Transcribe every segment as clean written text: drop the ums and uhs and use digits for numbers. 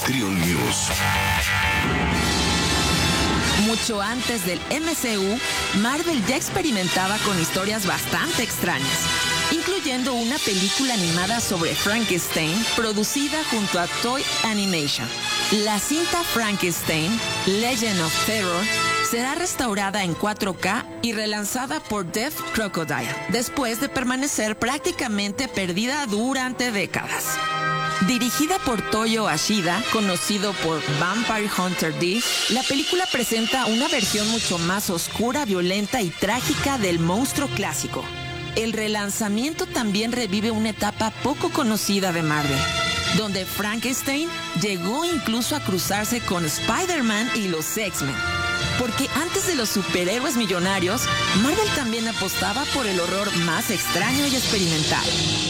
Trion News. Mucho antes del MCU, Marvel ya experimentaba con historias bastante extrañas, incluyendo una película animada sobre Frankenstein producida junto a Toy Animation. La cinta Frankenstein, Legend of Terror, será restaurada en 4K y relanzada por Death Crocodile, después de permanecer prácticamente perdida durante décadas. Dirigida por Toyo Ashida, conocido por Vampire Hunter D, la película presenta una versión mucho más oscura, violenta y trágica del monstruo clásico. El relanzamiento también revive una etapa poco conocida de Marvel, donde Frankenstein llegó incluso a cruzarse con Spider-Man y los X-Men. Porque antes de los superhéroes millonarios, Marvel también apostaba por el horror más extraño y experimental.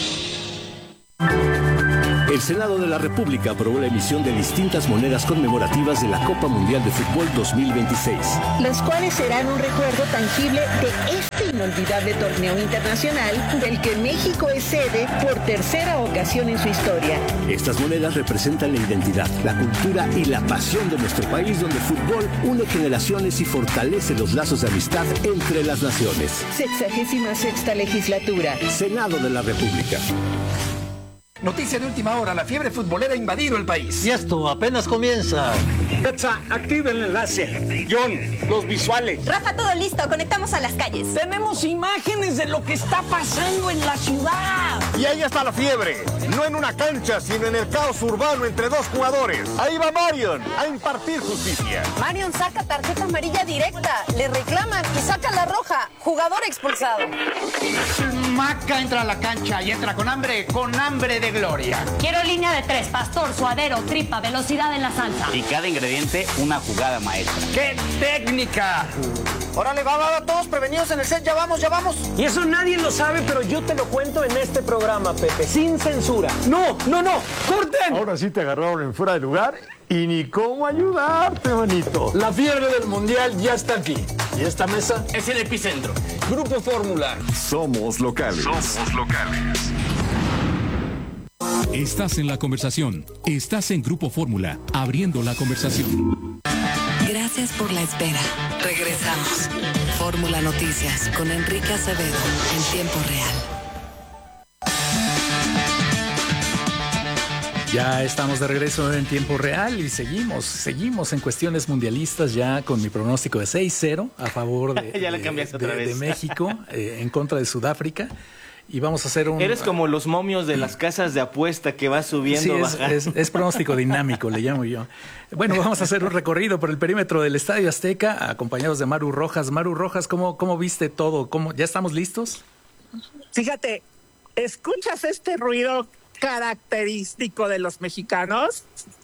El Senado de la República aprobó la emisión de distintas monedas conmemorativas de la Copa Mundial de Fútbol 2026. Las cuales serán un recuerdo tangible de este inolvidable torneo internacional del que México es sede por tercera ocasión en su historia. Estas monedas representan la identidad, la cultura y la pasión de nuestro país, donde el fútbol une generaciones y fortalece los lazos de amistad entre las naciones. 66ª legislatura. Senado de la República. Noticia de última hora, la fiebre futbolera ha invadido el país. Y esto apenas comienza. Petsa, activa el enlace. John, los visuales. Rafa, todo listo, conectamos a las calles. Tenemos imágenes de lo que está pasando en la ciudad. Y ahí está la fiebre, no en una cancha, sino en el caos urbano entre dos jugadores. Ahí va Marion a impartir justicia. Marion saca tarjeta amarilla directa, le reclaman y saca la roja. Jugador expulsado. Maca entra a la cancha y entra con hambre de gloria. Quiero línea de 3, pastor, suadero, tripa, velocidad en la salsa. Y cada ingrediente, una jugada maestra. ¡Qué técnica! Órale, va, todos prevenidos en el set, ya vamos. Y eso nadie lo sabe, pero yo te lo cuento en este programa, Pepe, sin censura. ¡No! ¡Corten! Ahora sí te agarraron en fuera de lugar y ni cómo ayudarte, manito. La fiebre del mundial ya está aquí. Y esta mesa Es el epicentro. Grupo Fórmula. Somos locales. Estás en la conversación. Estás en Grupo Fórmula, abriendo la conversación. Gracias por la espera. Regresamos. Fórmula Noticias con Enrique Acevedo en tiempo real. Ya estamos de regreso en tiempo real y seguimos en cuestiones mundialistas ya con mi pronóstico de 6-0 a favor Ya la cambiaste otra vez. de México en contra de Sudáfrica. Y vamos a hacer un... Eres como los momios de las casas de apuesta que va subiendo, sí, bajando. es pronóstico dinámico, le llamo yo. Bueno, vamos a hacer un recorrido por el perímetro del Estadio Azteca, acompañados de Maru Rojas. Maru Rojas, ¿cómo viste todo? ¿Ya estamos listos? Fíjate, ¿escuchas este ruido característico de los mexicanos?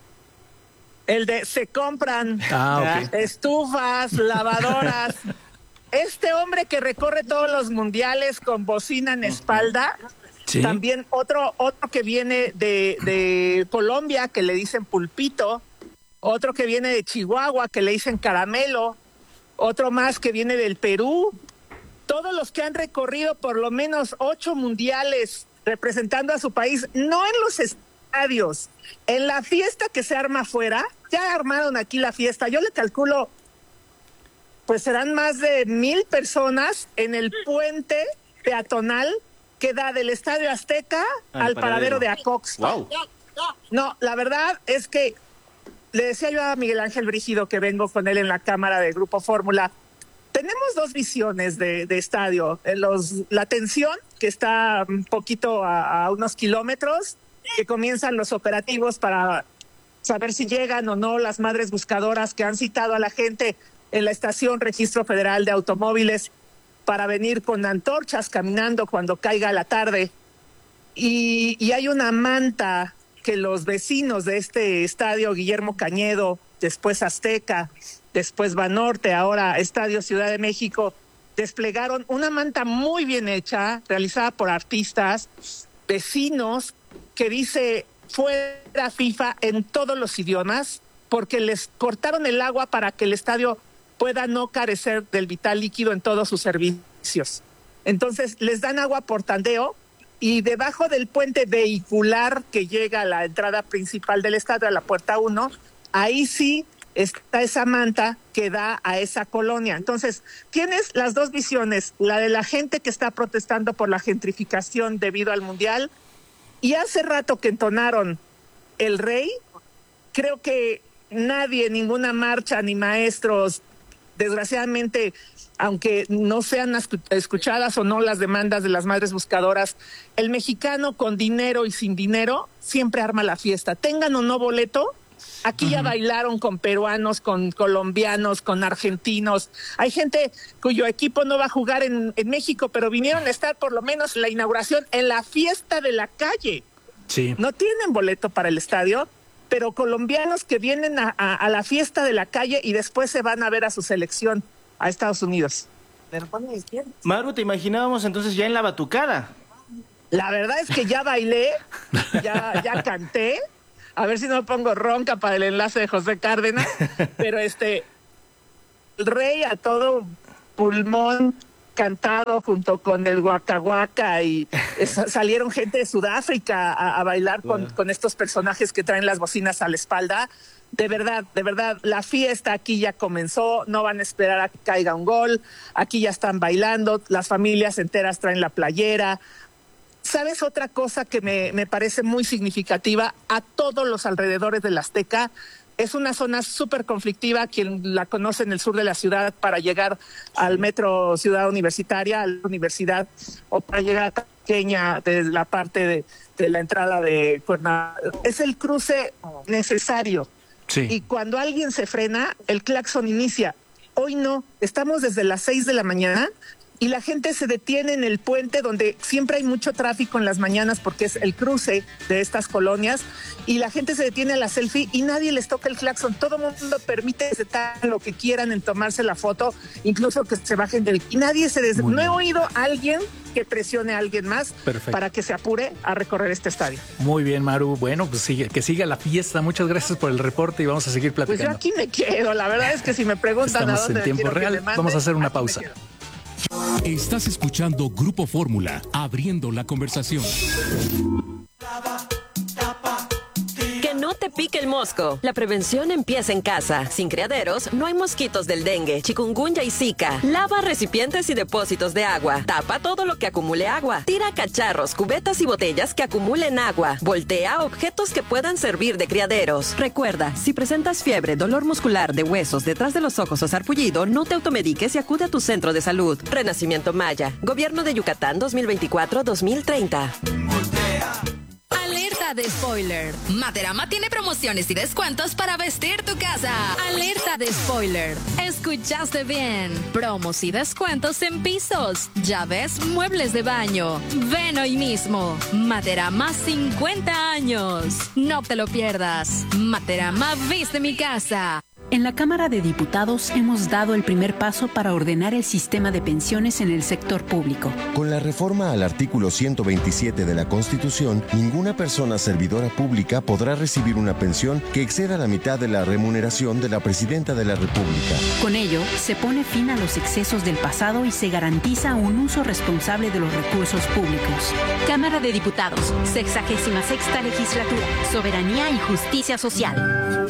El de se compran estufas, lavadoras... Este hombre que recorre todos los mundiales con bocina en espalda, ¿sí? También otro que viene de Colombia, que le dicen pulpito, otro que viene de Chihuahua, que le dicen caramelo, otro más que viene del Perú, todos los que han recorrido por lo menos 8 mundiales representando a su país, no en los estadios, en la fiesta que se arma afuera. Ya armaron aquí la fiesta, yo le calculo... pues serán más de 1,000 personas en el puente peatonal que da del Estadio Azteca al paradero de Acoxpa. Wow. No, la verdad es que le decía yo a Miguel Ángel Brígido, que vengo con él en la cámara de Grupo Fórmula, tenemos dos visiones de estadio. La tensión, que está un poquito a unos kilómetros, que comienzan los operativos para saber si llegan o no las madres buscadoras que han citado a la gente en la estación Registro Federal de Automóviles para venir con antorchas caminando cuando caiga la tarde. Y hay una manta que los vecinos de este estadio, Guillermo Cañedo, después Azteca, después Banorte, ahora Estadio Ciudad de México, desplegaron una manta muy bien hecha, realizada por artistas, vecinos, que dice fuera FIFA en todos los idiomas, porque les cortaron el agua para que el estadio pueda no carecer del vital líquido en todos sus servicios. Entonces les dan agua por tandeo y debajo del puente vehicular que llega a la entrada principal del estadio, a la puerta 1, ahí sí está esa manta que da a esa colonia. Entonces, tienes las dos visiones, la de la gente que está protestando por la gentrificación debido al Mundial, y hace rato que entonaron El Rey, creo que nadie, ninguna marcha, ni maestros, desgraciadamente, aunque no sean escuchadas o no las demandas de las madres buscadoras, el mexicano con dinero y sin dinero siempre arma la fiesta. Tengan o no boleto, aquí ya bailaron con peruanos, con colombianos, con argentinos. Hay gente cuyo equipo no va a jugar en México, pero vinieron a estar por lo menos en la inauguración, en la fiesta de la calle. Sí. No tienen boleto para el estadio, pero colombianos que vienen a la fiesta de la calle y después se van a ver a su selección a Estados Unidos. Maru, ¿te imaginábamos entonces ya en la batucada? La verdad es que ya bailé, ya canté. A ver si no me pongo ronca para el enlace de José Cárdenas, pero el Rey a todo pulmón cantado junto con el Waka Waka, y salieron gente de Sudáfrica a bailar con estos personajes que traen las bocinas a la espalda. De verdad, la fiesta aquí ya comenzó, no van a esperar a que caiga un gol, aquí ya están bailando, las familias enteras traen la playera. ¿Sabes otra cosa que me parece muy significativa? A todos los alrededores del Azteca, es una zona súper conflictiva, quien la conoce en el sur de la ciudad, para llegar al metro Ciudad Universitaria, a la universidad, o para llegar a Pequeña, de la parte de la entrada de Cuernavaca. Es el cruce necesario. Sí. Y cuando alguien se frena, el claxon inicia. Hoy no, estamos desde las 6 de la mañana y la gente se detiene en el puente, donde siempre hay mucho tráfico en las mañanas porque es el cruce de estas colonias, y la gente se detiene a la selfie y nadie les toca el claxon. Todo el mundo permite que se tapen lo que quieran en tomarse la foto, incluso que se bajen del... Y nadie no he oído a alguien que presione a alguien más. Perfecto. Para que se apure a recorrer este estadio. Muy bien, Maru. Bueno, pues que siga la fiesta. Muchas gracias por el reporte y vamos a seguir platicando. Pues yo aquí me quedo. La verdad es que si me preguntan Estamos a dónde en tiempo real. Vamos a hacer una pausa. Estás escuchando Grupo Fórmula, abriendo la conversación. Que no te pique el mosco. La prevención empieza en casa. Sin criaderos, no hay mosquitos del dengue, chikungunya y zika. Lava recipientes y depósitos de agua. Tapa todo lo que acumule agua. Tira cacharros, cubetas y botellas que acumulen agua. Voltea objetos que puedan servir de criaderos. Recuerda, si presentas fiebre, dolor muscular de huesos, detrás de los ojos o sarpullido, no te automediques y acude a tu centro de salud. Renacimiento Maya. Gobierno de Yucatán 2024-2030. Alerta de spoiler. Materama tiene promociones y descuentos para vestir tu casa. Alerta de spoiler. Escuchaste bien. Promos y descuentos en pisos, llaves, muebles de baño. Ven hoy mismo. Materama 50 años. No te lo pierdas. Materama viste mi casa. En la Cámara de Diputados hemos dado el primer paso para ordenar el sistema de pensiones en el sector público. Con la reforma al artículo 127 de la Constitución, ninguna persona servidora pública podrá recibir una pensión que exceda la mitad de la remuneración de la Presidenta de la República. Con ello, se pone fin a los excesos del pasado y se garantiza un uso responsable de los recursos públicos. Cámara de Diputados, 66ª Legislatura, Soberanía y Justicia Social.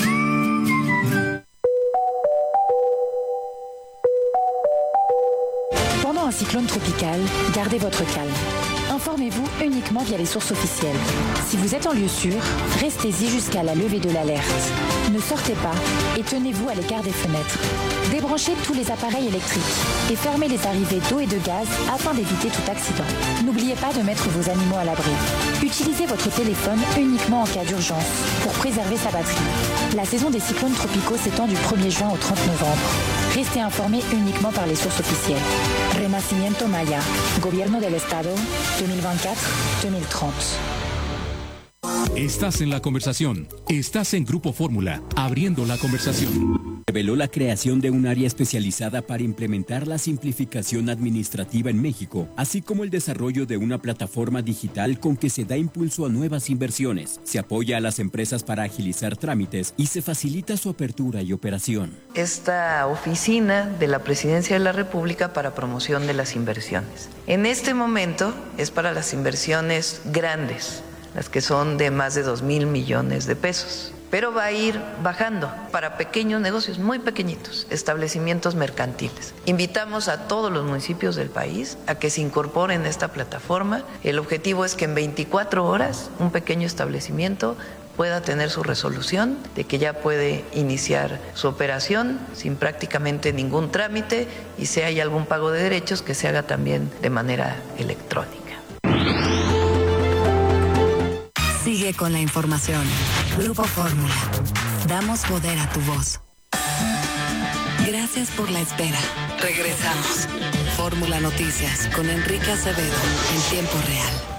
Pendant un cyclone tropical, gardez votre calme. Informez-vous uniquement via les sources officielles. Si vous êtes en lieu sûr, restez-y jusqu'à la levée de l'alerte. Ne sortez pas et tenez-vous à l'écart des fenêtres. Débranchez tous les appareils électriques et fermez les arrivées d'eau et de gaz afin d'éviter tout accident. N'oubliez pas de mettre vos animaux à l'abri. Utilisez votre téléphone uniquement en cas d'urgence pour préserver sa batterie. La saison des cyclones tropicaux s'étend du 1er juin au 30 novembre. Restez informés uniquement par les sources officielles. Renacimiento Maya, Gobierno del Estado, 2024-2030. Estás en la conversación. Estás en Grupo Fórmula, abriendo la conversación. reveló la creación de un área especializada para implementar la simplificación administrativa en México, así como el desarrollo de una plataforma digital con que se da impulso a nuevas inversiones, se apoya a las empresas para agilizar trámites y se facilita su apertura y operación. Esta oficina de la Presidencia de la República para promoción de las inversiones. En este momento es para las inversiones grandes, las que son de más de 2,000 millones de pesos. Pero va a ir bajando para pequeños negocios, muy pequeñitos, establecimientos mercantiles. Invitamos a todos los municipios del país a que se incorporen a esta plataforma. El objetivo es que en 24 horas un pequeño establecimiento pueda tener su resolución, de que ya puede iniciar su operación sin prácticamente ningún trámite y si hay algún pago de derechos que se haga también de manera electrónica. Sigue con la información. Grupo Fórmula. Damos poder a tu voz. Gracias por la espera. Regresamos. Fórmula Noticias con Enrique Acevedo en tiempo real.